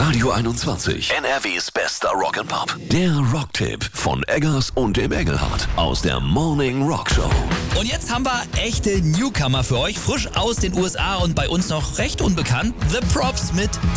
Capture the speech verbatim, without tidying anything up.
Radio einundzwanzig, N R Ws bester Rock'n'Pop. Der Rocktipp von Eggers und dem Engelhardt aus der Morning Rock Show. Und jetzt haben wir echte Newcomer für euch, frisch aus den U S A und bei uns noch recht unbekannt. The Props mit